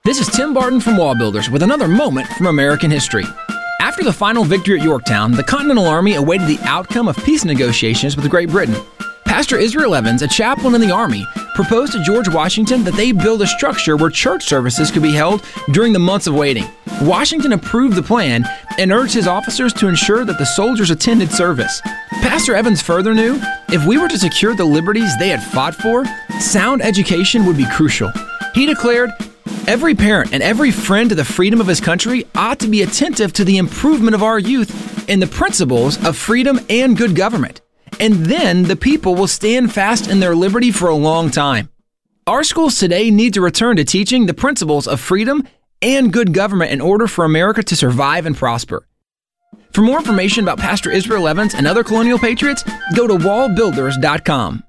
This is Tim Barton from Wall Builders with another moment from American history. After the final victory at Yorktown, the Continental Army awaited the outcome of peace negotiations with Great Britain. Pastor Israel Evans, a chaplain in the Army, proposed to George Washington that they build a structure where church services could be held during the months of waiting. Washington approved the plan and urged his officers to ensure that the soldiers attended service. Pastor Evans further knew, if we were to secure the liberties they had fought for, sound education would be crucial. He declared, every parent and every friend to the freedom of his country ought to be attentive to the improvement of our youth in the principles of freedom and good government. And then the people will stand fast in their liberty for a long time. Our schools today need to return to teaching the principles of freedom and good government in order for America to survive and prosper. For more information about Pastor Israel Evans and other colonial patriots, go to wallbuilders.com.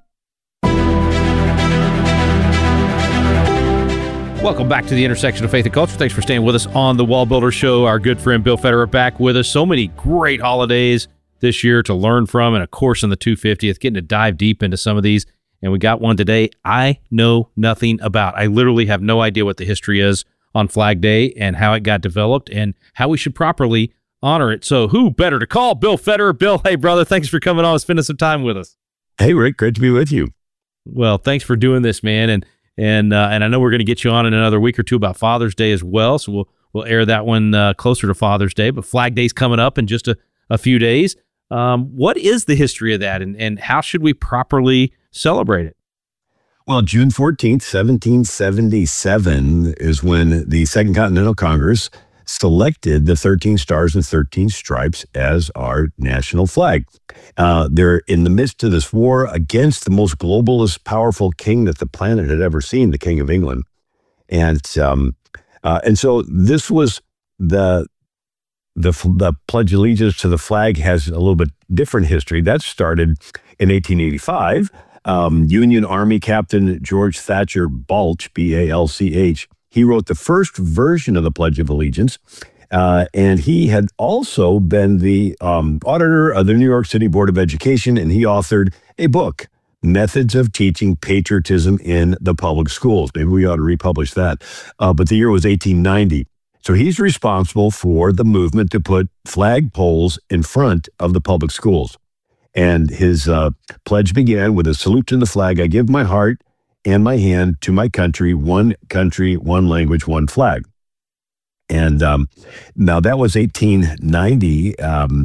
Welcome back to the intersection of faith and culture. Thanks for staying with us on the Wall Builder Show. Our good friend Bill Federer back with us. So many great holidays this year to learn from, and of course on the 250th, getting to dive deep into some of these. And we got one today I know nothing about. I literally have no idea what the history is on Flag Day and how it got developed and how we should properly honor it. So who better to call? Bill Federer. Bill, hey brother, thanks for coming on and spending some time with us. Hey Rick, great to be with you. Well, thanks for doing this, man. And I know we're going to get you on in another week or two about Father's Day as well, so we'll air that one closer to Father's Day. But Flag Day's coming up in just a few days. What is the history of that, and how should we properly celebrate it? Well, June 14th, 1777 is when the Second Continental Congress selected the 13 Stars and 13 Stripes as our national flag. They're in the midst of this war against the most globalist, powerful king that the planet had ever seen, the King of England. And so this was the Pledge of Allegiance to the flag has a little bit different history. That started in 1885. Union Army Captain George Thatcher Balch, B-A-L-C-H, he wrote the first version of the Pledge of Allegiance, and he had also been the auditor of the New York City Board of Education, and he authored a book, Methods of Teaching Patriotism in the Public Schools. Maybe we ought to republish that. But the year was 1890. So he's responsible for the movement to put flag poles in front of the public schools. And his pledge began with a salute to the flag. I give my heart and my hand to my country, one language, one flag. And now that was 1890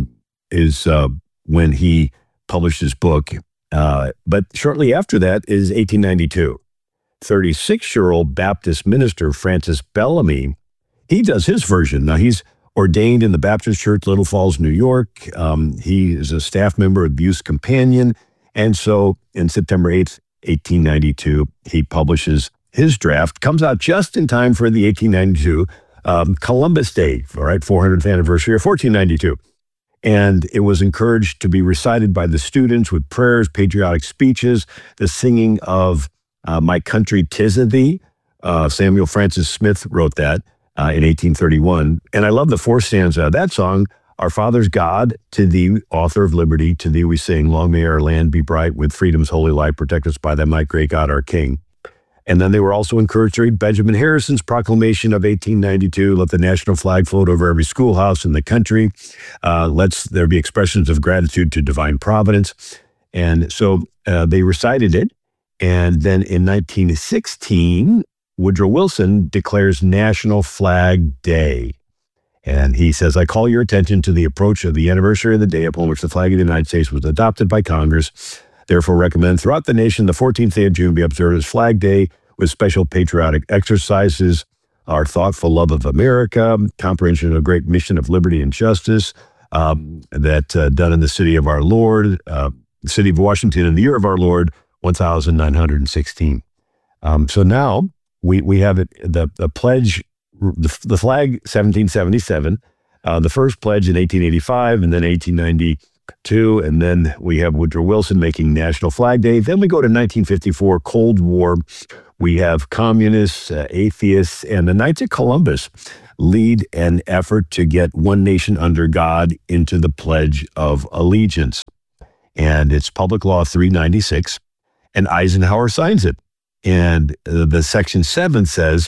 is when he published his book. But shortly after that is 1892. 36-year-old Baptist minister Francis Bellamy, he does his version. Now he's ordained in the Baptist Church, Little Falls, New York. He is a staff member of Buse Companion. And so in September 8th, 1892, he publishes his draft, comes out just in time for the 1892 Columbus Day, all right, 400th anniversary of 1492. And it was encouraged to be recited by the students with prayers, patriotic speeches, the singing of My Country 'Tis of Thee. Samuel Francis Smith wrote that in 1831. And I love the fourth stanza of that song. Our Father's God, to thee, author of liberty, to thee we sing, long may our land be bright with freedom's holy light, protect us by thy might, great God, our King. And then they were also encouraged to read Benjamin Harrison's proclamation of 1892, let the national flag float over every schoolhouse in the country. Let there be expressions of gratitude to divine providence. And so they recited it. And then in 1916, Woodrow Wilson declares National Flag Day. And he says, I call your attention to the approach of the anniversary of the day upon which the flag of the United States was adopted by Congress. Therefore, recommend throughout the nation the 14th day of June be observed as Flag Day with special patriotic exercises, our thoughtful love of America, comprehension of a great mission of liberty and justice that done in the city of our Lord, the city of Washington in the year of our Lord, 1916. So now we have it, the pledge, the flag 1777, the first pledge in 1885, and then 1892, and then we have Woodrow Wilson making National Flag Day. Then we go to 1954, Cold War. We have communists, atheists, and the Knights of Columbus lead an effort to get one nation under God into the Pledge of Allegiance. And it's Public Law 396, and Eisenhower signs it. And the Section 7 says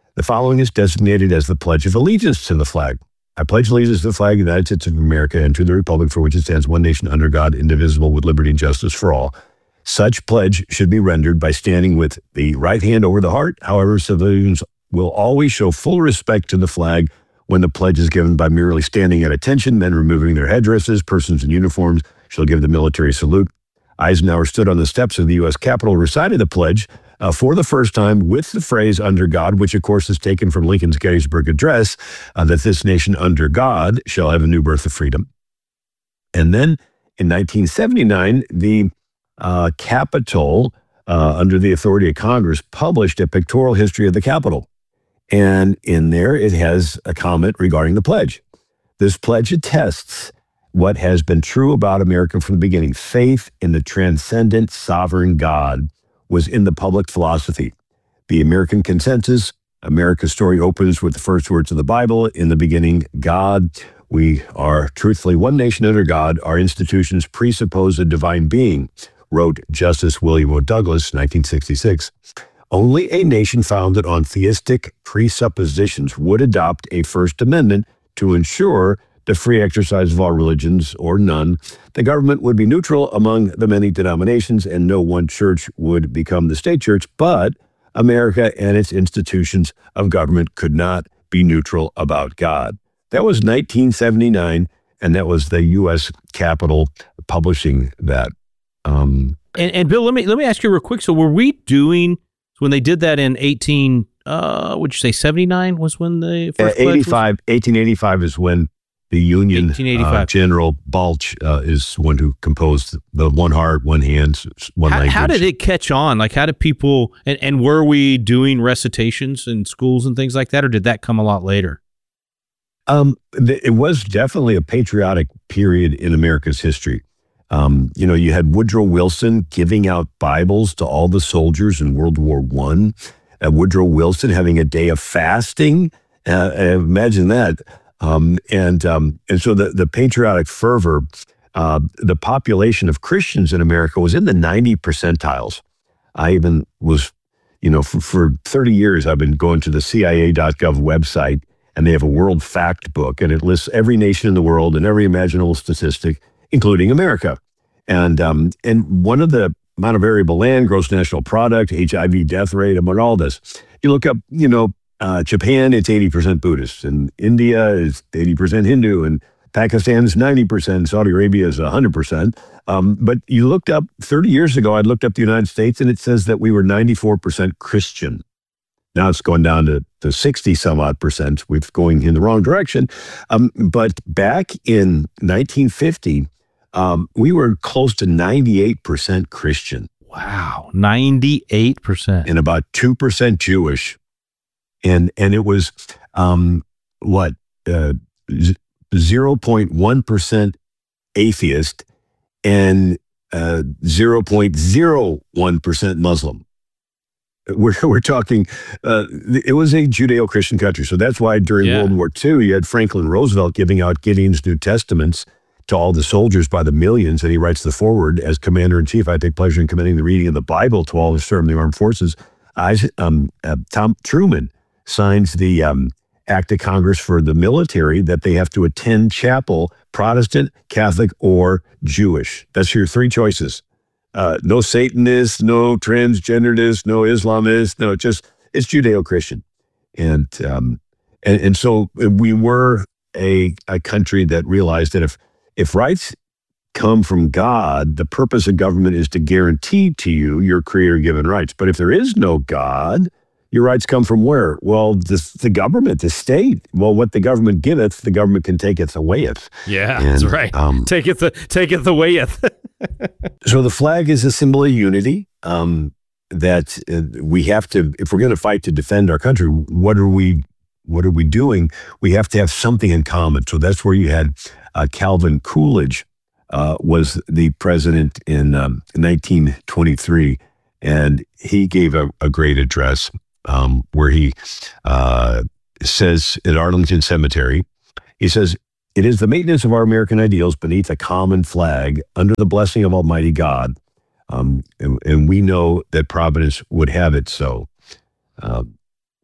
The following is designated as the Pledge of Allegiance to the flag. I pledge allegiance to the flag of the United States of America and to the republic for which it stands, one nation under God, indivisible, with liberty and justice for all. Such pledge should be rendered by standing with the right hand over the heart. However, civilians will always show full respect to the flag when the pledge is given by merely standing at attention, men removing their headdresses. Persons in uniforms shall give the military salute. Eisenhower stood on the steps of the U.S. Capitol, recited the pledge for the first time with the phrase "under God," which of course is taken from Lincoln's Gettysburg Address, that this nation under God shall have a new birth of freedom. And then in 1979, the Capitol, under the authority of Congress, published a pictorial history of the Capitol. And in there, it has a comment regarding the pledge. This pledge attests what has been true about America from the beginning. Faith in the transcendent sovereign God was in the public philosophy. The American consensus, America's story opens with the first words of the Bible. In the beginning, God. We are truthfully one nation under God. Our institutions presuppose a divine being, wrote Justice William O. Douglas, 1966. Only a nation founded on theistic presuppositions would adopt a First Amendment to ensure the free exercise of all religions or none. The government would be neutral among the many denominations, and no one church would become the state church, but America and its institutions of government could not be neutral about God. That was 1979, and that was the U.S. Capitol publishing that. And Bill, let me ask you real quick. So were we doing, when they did that in 79 was when the first pledge was? 1885 is when the Union General Balch is one who composed the one heart, one hand, one language. How did it catch on? Like, how did people, and were we doing recitations in schools and things like that, or did that come a lot later? It was definitely a patriotic period in America's history. You had Woodrow Wilson giving out Bibles to all the soldiers in World War I. Woodrow Wilson having a day of fasting. Imagine that. And so the patriotic fervor, the population of Christians in America was in the 90 percentiles. I even was, for 30 years, I've been going to the CIA.gov website, and they have a world fact book, and it lists every nation in the world and every imaginable statistic, including America. And one of the amount of variable land, gross national product, HIV death rate, among all this, you look up, Japan, it's 80% Buddhist, and India is 80% Hindu, and Pakistan is 90%, Saudi Arabia is 100%. But you looked up, 30 years ago, I looked up the United States, and it says that we were 94% Christian. Now it's going down to 60 some odd percent. We're going in the wrong direction. But back in 1950, we were close to 98% Christian. Wow, 98%. And about 2% Jewish. And it was, 0.1% atheist and 0.01% Muslim. We're talking, it was a Judeo-Christian country. So that's why during World War II, you had Franklin Roosevelt giving out Gideon's New Testaments to all the soldiers by the millions. And he writes the foreword, as Commander-in-Chief, I take pleasure in commending the reading of the Bible to all who serve in the armed forces. Tom Truman signs the act of Congress for the military that they have to attend chapel, Protestant, Catholic, or Jewish. That's your three choices. No Satanists, no transgenderists, no Islamists, no, it's Judeo-Christian. And so we were a country that realized that if rights come from God, the purpose of government is to guarantee to you your creator-given rights. But if there is no God, your rights come from where? Well, the government, the state. Well, what the government giveth, the government can taketh awayeth. Yeah, that's right. Taketh awayeth. So the flag is a symbol of unity that we have to, if we're going to fight to defend our country, what are we doing? We have to have something in common. So that's where you had Calvin Coolidge was the president in 1923, and he gave a great address where he says at Arlington Cemetery, he says, "It is the maintenance of our American ideals beneath a common flag under the blessing of Almighty God." And we know that Providence would have it so.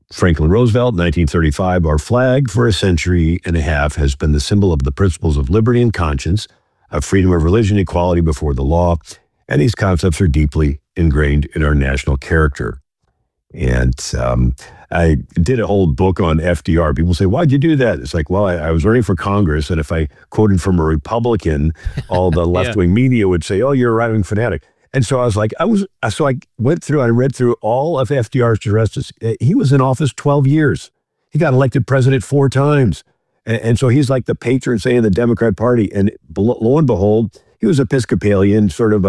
Franklin Roosevelt, 1935, our flag for a century and a half has been the symbol of the principles of liberty and conscience, of freedom of religion, equality before the law, and these concepts are deeply ingrained in our national character. And I did a whole book on FDR. People say, why'd you do that? It's like, well, I was running for Congress, and if I quoted from a Republican, all the left-wing media would say, oh, you're a right-wing fanatic. And so I was like, I read through all of FDR's addresses. He was in office 12 years. He got elected president 4 times. And so he's like the patron saint of the Democrat Party. And lo and behold, he was Episcopalian, sort of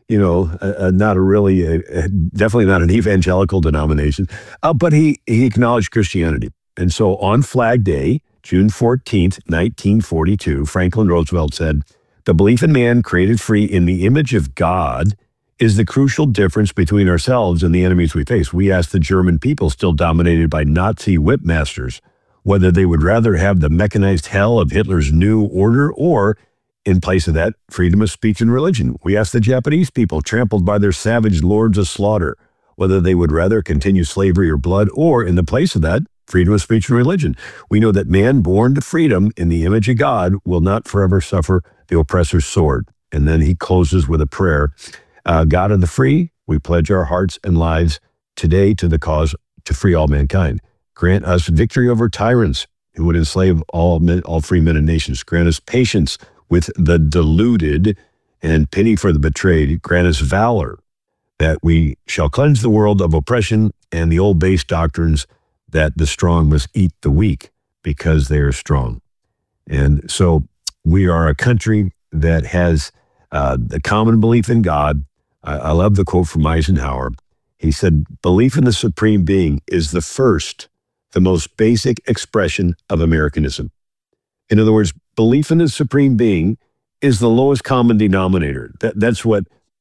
definitely not an evangelical denomination, but he acknowledged Christianity. And so on Flag Day, June 14th, 1942, Franklin Roosevelt said, the belief in man created free in the image of God is the crucial difference between ourselves and the enemies we face. We asked the German people, still dominated by Nazi whipmasters, whether they would rather have the mechanized hell of Hitler's new order or, in place of that, freedom of speech and religion. We asked the Japanese people, trampled by their savage lords of slaughter, whether they would rather continue slavery or blood, or, in the place of that, freedom of speech and religion. We know that man born to freedom in the image of God will not forever suffer the oppressor's sword. And then he closes with a prayer. God of the free, we pledge our hearts and lives today to the cause to free all mankind. Grant us victory over tyrants who would enslave all free men and nations. Grant us patience with the deluded and pity for the betrayed. Grant us valor that we shall cleanse the world of oppression and the old base doctrines that the strong must eat the weak because they are strong. And so we are a country that has the common belief in God. I love the quote from Eisenhower. He said, belief in the supreme being is the most basic expression of Americanism. In other words, belief in the supreme being is the lowest common denominator. That's what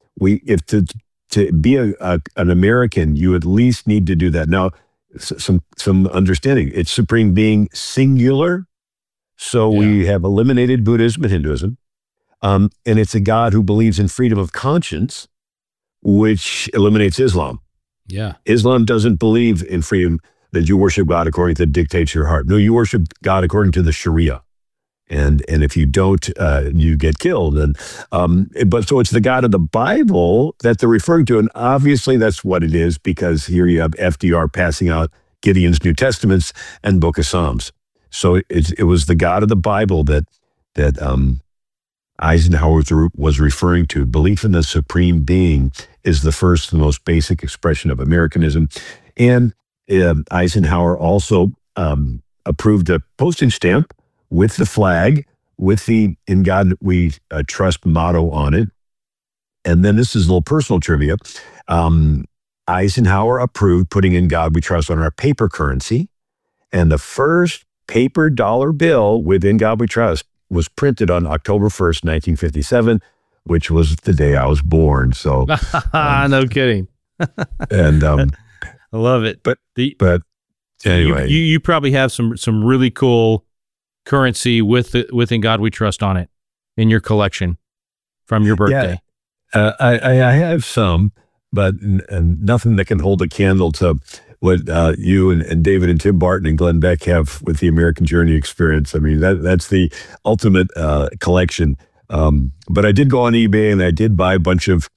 to be an American, you at least need to do that. Now, some understanding. It's supreme being singular. So we have eliminated Buddhism and Hinduism. And it's a God who believes in freedom of conscience, which eliminates Islam. Yeah. Islam doesn't believe in freedom, that you worship God according to the dictates of your heart. No, you worship God according to the Sharia. And if you don't, you get killed. But so it's the God of the Bible that they're referring to. And obviously that's what it is, because here you have FDR passing out Gideon's New Testaments and Book of Psalms. So it was the God of the Bible that Eisenhower was referring to. Belief in the supreme being is the first and most basic expression of Americanism. And Eisenhower also approved a postage stamp with the flag, with the "In God We Trust" motto on it. And then this is a little personal trivia. Eisenhower approved putting "In God We Trust" on our paper currency. And the first paper dollar bill with "In God We Trust" was printed on October 1st, 1957, which was the day I was born. So no kidding. And I love it. But anyway, you probably have some really cool currency with "In God We Trust" on it in your collection from your birthday. Yeah, I have some, but nothing that can hold a candle to what you and David and Tim Barton and Glenn Beck have with the American Journey experience. I mean, that's the ultimate collection. But I did go on eBay and I did buy a bunch of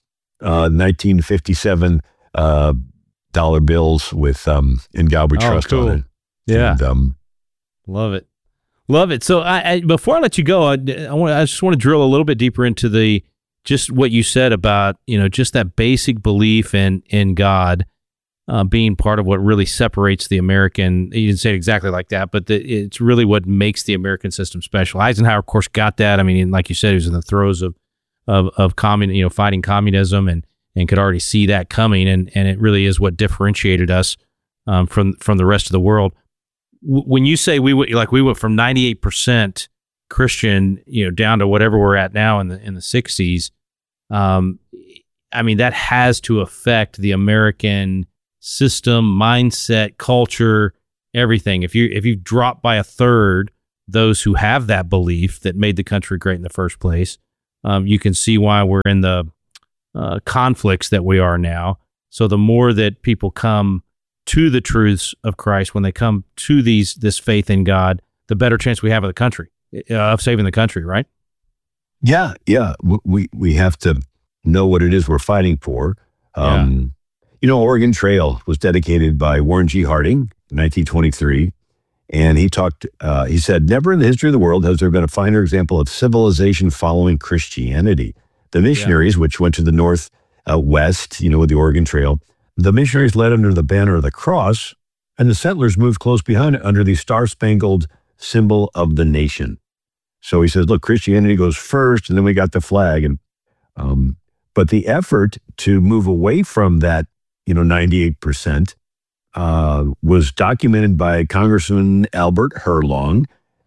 1957 dollar bills with "In God We Trust" cool. on it. Yeah, and, love it. Love it. So I before I let you go, I just want to drill a little bit deeper into just what you said about, just that basic belief in God being part of what really separates the American. You didn't say it exactly like that, but it's really what makes the American system special. Eisenhower, of course, got that. I mean, like you said, he was in the throes of fighting communism and could already see that coming, and it really is what differentiated us from the rest of the world. When you say we went from 98% Christian, down to whatever we're at now in the 60s, I mean, that has to affect the American system, mindset, culture, everything. If you drop by a third those who have that belief that made the country great in the first place, you can see why we're in the conflicts that we are now. So the more that people come to the truths of Christ, when they come to this faith in God, the better chance we have of the country, of saving the country, right? Yeah. We have to know what it is we're fighting for. Oregon Trail was dedicated by Warren G. Harding in 1923. And he said, never in the history of the world has there been a finer example of civilization following Christianity. The missionaries, which went to the north, west, with the Oregon Trail, the missionaries led under the banner of the cross, and the settlers moved close behind it under the star-spangled symbol of the nation. So he says, look, Christianity goes first, and then we got the flag. And but the effort to move away from that, 98%, was documented by Congressman Albert Herlong,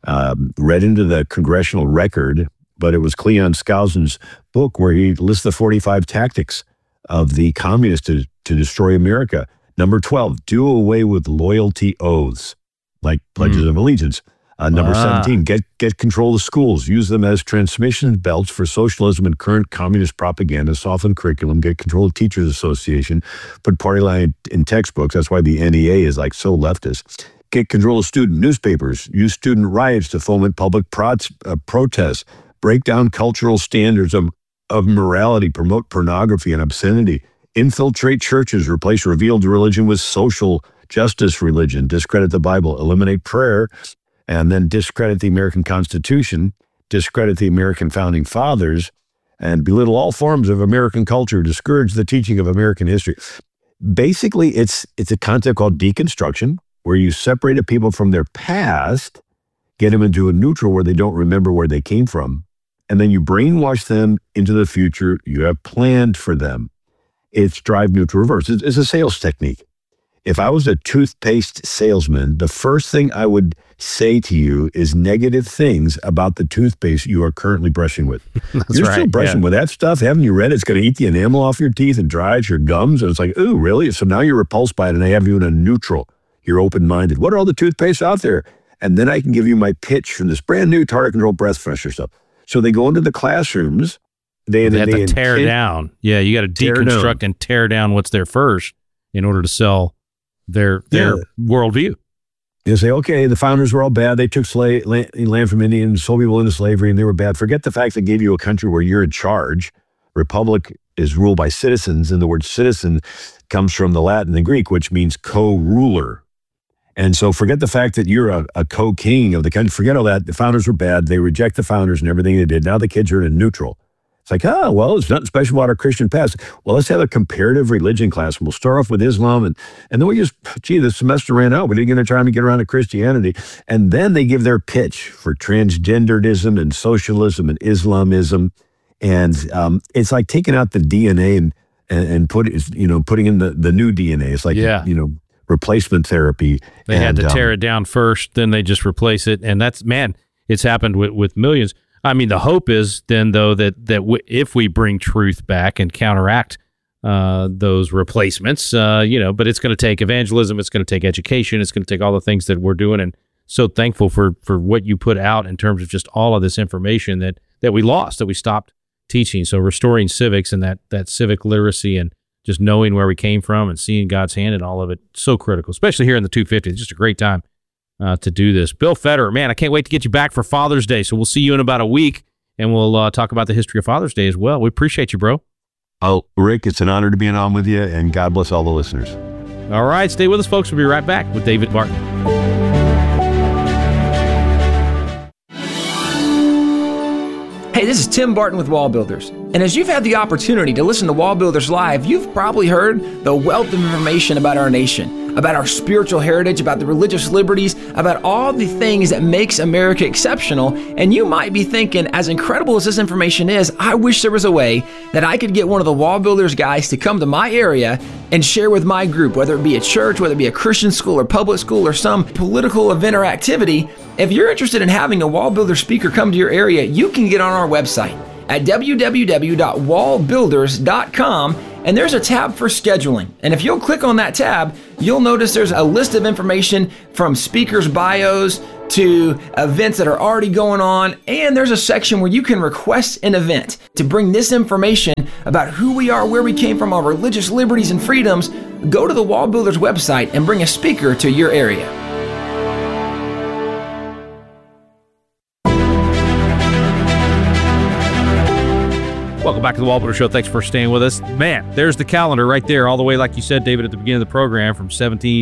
read into the congressional record, but it was Cleon Skousen's book where he lists the 45 tactics of the communists to destroy America. Number 12, do away with loyalty oaths, like pledges of allegiance. Number 17, get control of schools. Use them as transmission belts for socialism and current communist propaganda. Soften curriculum. Get control of Teachers Association. Put party line in textbooks. That's why the NEA is like so leftist. Get control of student newspapers. Use student riots to foment public protests. Break down cultural standards of morality. Promote pornography and obscenity. Infiltrate churches. Replace revealed religion with social justice religion. Discredit the Bible. Eliminate prayer. And then discredit the American Constitution, discredit the American Founding Fathers, and belittle all forms of American culture, discourage the teaching of American history. Basically, it's a concept called deconstruction, where you separate a people from their past, get them into a neutral where they don't remember where they came from, and then you brainwash them into the future you have planned for them. It's drive neutral reverse. It's a sales technique. If I was a toothpaste salesman, the first thing I would say to you is negative things about the toothpaste you are currently brushing with. You're still brushing with that stuff. Haven't you read it's going to eat the enamel off your teeth and dry out your gums? And it's like, ooh, really? So now you're repulsed by it, and I have you in a neutral. You're open-minded. What are all the toothpastes out there? And then I can give you my pitch from this brand new Target Control breath freshener stuff. So they go into the classrooms. They have to tear down. Yeah, you got to deconstruct and tear down what's there first in order to sell their worldview. You say, okay, the founders were all bad. They took land from Indians, sold people into slavery, and they were bad. Forget the fact they gave you a country where you're in charge. Republic is ruled by citizens, and the word citizen comes from the Latin and Greek, which means co-ruler. And so forget the fact that you're a co-king of the country. Forget all that. The founders were bad. They reject the founders and everything they did. Now the kids are in neutral. It's like, it's nothing special about our Christian past. Well, let's have a comparative religion class. We'll start off with Islam, and then we just, the semester ran out. We didn't get a time to get around to Christianity. And then they give their pitch for transgenderism and socialism and Islamism. And it's like taking out the DNA and putting in the new DNA. It's like, replacement therapy. They had to tear it down first, then they just replace it. And that's, it's happened with millions. I mean, the hope is then, though, that if we bring truth back and counteract those replacements, but it's going to take evangelism, it's going to take education, it's going to take all the things that we're doing. And so thankful for what you put out in terms of just all of this information that we lost, that we stopped teaching. So restoring civics and that civic literacy and just knowing where we came from and seeing God's hand in all of it, so critical, especially here in the 250. It's just a great time to do this. Bill Federer, man, I can't wait to get you back for Father's Day. So we'll see you in about a week, and we'll talk about the history of Father's Day as well. We appreciate you, bro. Oh, Rick, it's an honor to be on with you, and God bless all the listeners. All right, stay with us, folks. We'll be right back with David Barton. Hey, this is Tim Barton with Wall Builders. And as you've had the opportunity to listen to Wall Builders Live, you've probably heard the wealth of information about our nation, about our spiritual heritage, about the religious liberties, about all the things that makes America exceptional. And you might be thinking, as incredible as this information is, I wish there was a way that I could get one of the Wall Builders guys to come to my area and share with my group, whether it be a church, whether it be a Christian school or public school or some political event or activity. If you're interested in having a Wall Builder speaker come to your area, you can get on our website at www.wallbuilders.com, and there's a tab for scheduling. And if you'll click on that tab, you'll notice there's a list of information from speakers' bios to events that are already going on, and there's a section where you can request an event to bring this information about who we are, where we came from, our religious liberties and freedoms. Go to the Wall Builders website and bring a speaker to your area. Welcome back to the Wall Builder Show. Thanks for staying with us. Man, there's the calendar right there, all the way, like you said, David, at the beginning of the program, from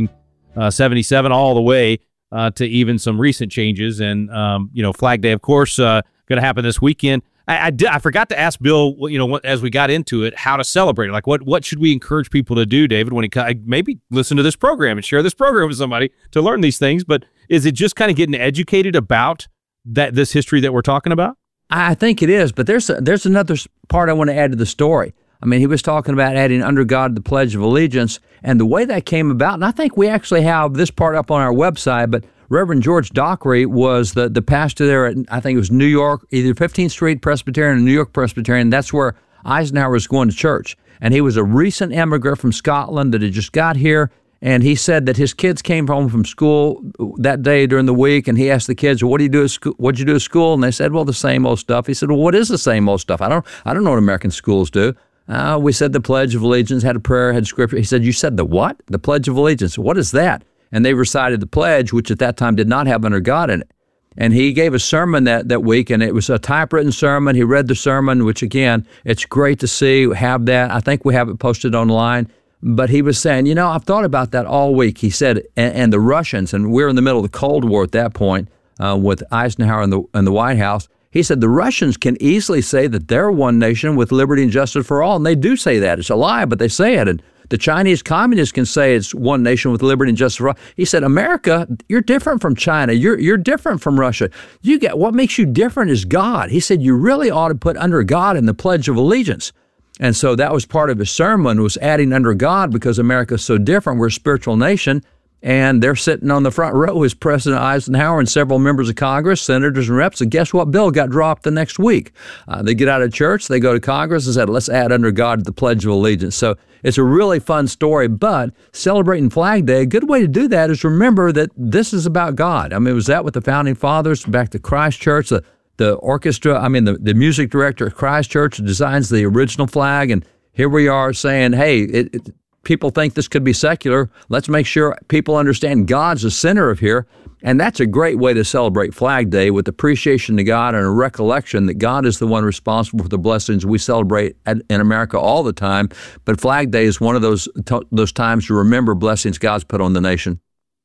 1777 all the way to even some recent changes. And, Flag Day, of course, going to happen this weekend. I forgot to ask Bill, as we got into it, how to celebrate. Like, what should we encourage people to do, David, when maybe listen to this program and share this program with somebody to learn these things? But is it just kind of getting educated about this history that we're talking about? I think it is, but there's another part I want to add to the story. I mean, he was talking about adding under God the Pledge of Allegiance, and the way that came about, and I think we actually have this part up on our website, but Reverend George Dockery was the pastor there at, I think it was New York, either 15th Street Presbyterian or New York Presbyterian. That's where Eisenhower was going to church. And he was a recent immigrant from Scotland that had just got here. And he said that his kids came home from school that day during the week, and he asked the kids, "What do you do at school? What'd you do at school?" And they said, "Well, the same old stuff." He said, "Well, what is the same old stuff? I don't know what American schools do." We said the Pledge of Allegiance, had a prayer, had scripture. He said, "You said the what? The Pledge of Allegiance. What is that?" And they recited the pledge, which at that time did not have under God in it. And he gave a sermon that week, and it was a typewritten sermon. He read the sermon, which again, it's great to see, have that. I think we have it posted online. But he was saying, I've thought about that all week. He said, and the Russians, and we're in the middle of the Cold War at that point with Eisenhower in the White House. He said the Russians can easily say that they're one nation with liberty and justice for all, and they do say that. It's a lie, but they say it. And the Chinese communists can say it's one nation with liberty and justice for all. He said, America, you're different from China. You're different from Russia. What makes you different is God. He said you really ought to put under God in the Pledge of Allegiance. And so that was part of his sermon, was adding under God, because America's so different. We're a spiritual nation, and they're sitting on the front row as President Eisenhower and several members of Congress, senators and reps. And guess what bill got dropped the next week? They get out of church, they go to Congress and said, let's add under God the Pledge of Allegiance. So it's a really fun story, but celebrating Flag Day, a good way to do that is remember that this is about God. I mean, it was that with the Founding Fathers, back to Christ Church, the orchestra, the music director at Christ Church designs the original flag, and here we are saying, hey, people think this could be secular. Let's make sure people understand God's the center of here, and that's a great way to celebrate Flag Day, with appreciation to God and a recollection that God is the one responsible for the blessings we celebrate in America all the time, but Flag Day is one of those times to remember blessings God's put on the nation.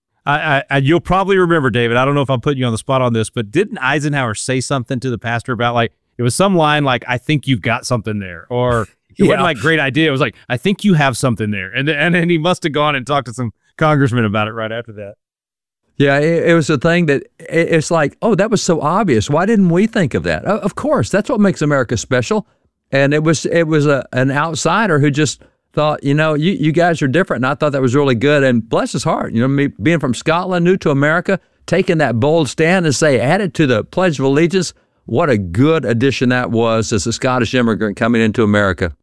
You'll probably remember, David, I don't know if I'm putting you on the spot on this, but didn't Eisenhower say something to the pastor about, like, it was some line like, "I think you've got something there," or it wasn't like great idea. It was like, "I think you have something there." And then he must have gone and talked to some congressmen about it right after that. Yeah, it was a thing that it's like, oh, that was so obvious. Why didn't we think of that? Of course, that's what makes America special. And it was an outsider who just thought, you guys are different. And I thought that was really good. And bless his heart, me being from Scotland, new to America, taking that bold stand and say, add it to the Pledge of Allegiance. What a good addition that was as a Scottish immigrant coming into America.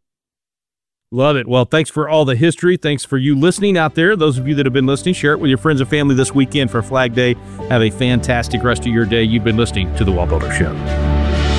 Love it. Well, thanks for all the history. Thanks for you listening out there. Those of you that have been listening, share it with your friends and family this weekend for Flag Day. Have a fantastic rest of your day. You've been listening to The Wall Builder Show.